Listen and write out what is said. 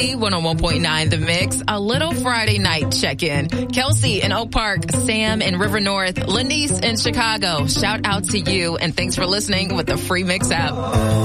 101.9 The Mix, a little Friday night check-in. Kelsey in Oak Park, Sam in River North, Lenise in Chicago. Shout out to you and thanks for listening with the free Mix app.